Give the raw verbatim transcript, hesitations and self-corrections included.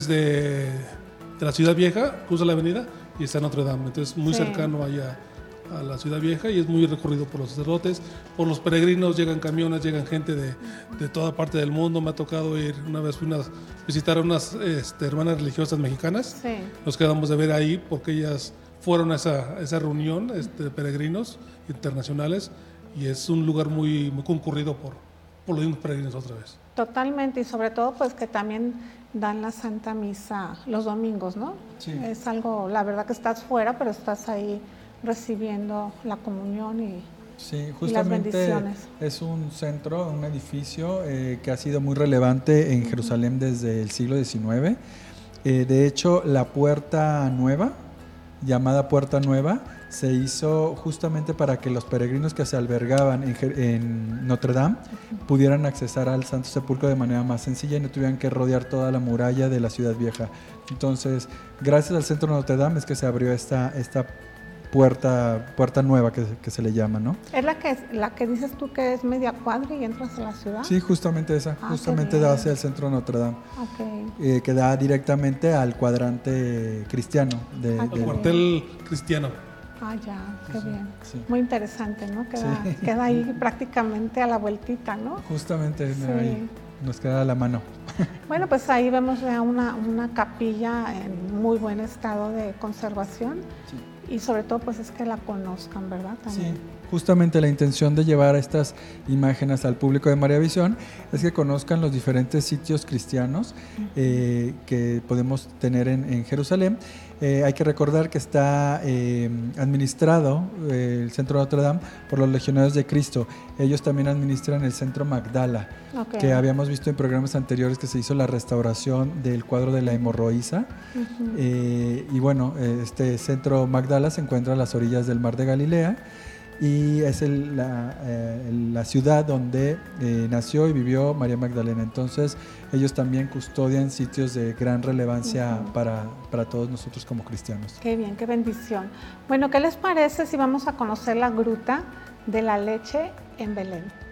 de, de la Ciudad Vieja, cruza la avenida y está Notre Dame. Entonces, muy Sí. cercano allá a la Ciudad Vieja y es muy recorrido por los sacerdotes, por los peregrinos, llegan camiones, llegan gente de, de toda parte del mundo. Me ha tocado ir, una vez fui a visitar a unas este, hermanas religiosas mexicanas. Sí. Nos quedamos de ver ahí porque ellas fueron a esa, a esa reunión este, de peregrinos internacionales y es un lugar muy, muy concurrido por, por los mismos peregrinos otra vez. Totalmente, y sobre todo pues que también dan la Santa Misa los domingos, ¿no? Sí. Es algo, la verdad que estás fuera, pero estás ahí recibiendo la comunión y, Sí, y las justamente bendiciones. es un centro, un edificio eh, que ha sido muy relevante en Jerusalén desde el siglo diecinueve. Eh, de hecho, la Puerta Nueva, llamada Puerta Nueva, se hizo justamente para que los peregrinos que se albergaban en, Jer- en Notre Dame pudieran accesar al Santo Sepulcro de manera más sencilla y no tuvieran que rodear toda la muralla de la Ciudad Vieja. Entonces, gracias al Centro Notre Dame es que se abrió esta, esta puerta, puerta nueva que, que se le llama, ¿no? ¿Es la que, la que dices tú que es media cuadra y entras a la ciudad? Sí, justamente esa, Ah, justamente qué bien. da hacia el Centro Notre Dame, Ok. eh, que da directamente al cuadrante cristiano. De, Ah, El qué del- cuartel cristiano. Ah, ya, qué bien. sí. Muy interesante, ¿no? Queda, Sí. queda ahí prácticamente a la vueltita, ¿no? Justamente Sí. ahí nos queda a la mano. Bueno, pues ahí vemos ya una, una capilla en muy buen estado de conservación y sobre todo pues es que la conozcan, ¿verdad? Sí, También. justamente la intención de llevar estas imágenes al público de María Visión es que conozcan los diferentes sitios cristianos eh, que podemos tener en, en Jerusalén. Eh, hay que recordar que está eh, administrado eh, el Centro Notre Dame por los Legionarios de Cristo. Ellos también administran el Centro Magdala, Ok. que habíamos visto en programas anteriores que se hizo la restauración del cuadro de la hemorroísa. Ujú. Eh, y bueno, eh, este Centro Magdala se encuentra a las orillas del Mar de Galilea y es el- la, eh, el- la ciudad donde eh, nació y vivió María Magdalena. Entonces ellos también custodian sitios de gran relevancia Ujú. para, para todos nosotros como cristianos. Qué bien, qué bendición. Bueno, ¿qué les parece si vamos a conocer la gruta de la leche en Belén?